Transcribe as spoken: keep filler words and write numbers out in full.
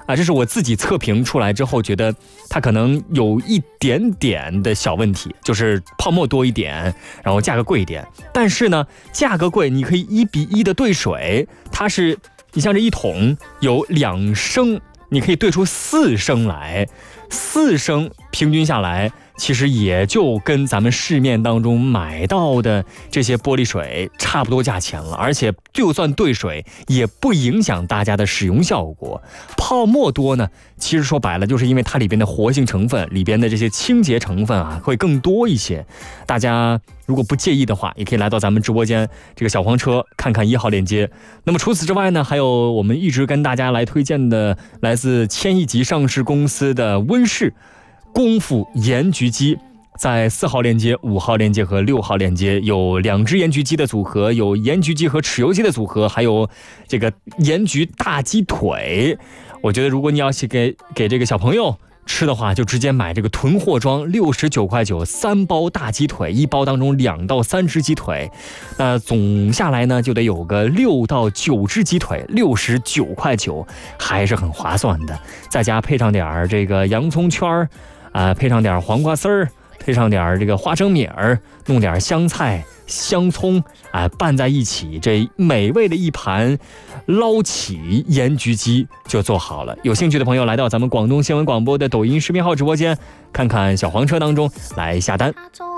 啊，这是我自己测评出来之后觉得它可能有一点点的小问题，就是泡沫多一点，然后价格贵一点。但是呢，价格贵你可以一比一的兑水，它是你像这一桶有两升，你可以兑出四升来，四升平均下来其实也就跟咱们市面当中买到的这些玻璃水差不多价钱了，而且就算兑水也不影响大家的使用效果。泡沫多呢，其实说白了就是因为它里边的活性成分，里边的这些清洁成分啊会更多一些。大家如果不介意的话，也可以来到咱们直播间这个小黄车看看一号链接。那么除此之外呢，还有我们一直跟大家来推荐的来自千亿级上市公司的温氏功夫盐焗鸡，在四号链接、五号链接和六号链接有两只盐焗鸡的组合，有盐焗鸡和豉油鸡的组合，还有这个盐焗大鸡腿。我觉得如果你要去给给这个小朋友吃的话，就直接买这个囤货装，六十九块九三包大鸡腿，一包当中两到三只鸡腿，那总下来呢就得有个六到九只鸡腿，六十九块九，还是很划算的。再加配上点这个洋葱圈儿。啊、呃，配上点黄瓜丝儿，配上点这个花生米儿，弄点香菜、香葱啊、呃，拌在一起，这美味的一盘捞起盐焗鸡就做好了。有兴趣的朋友来到咱们广东新闻广播的抖音视频号直播间，看看小黄车当中来下单。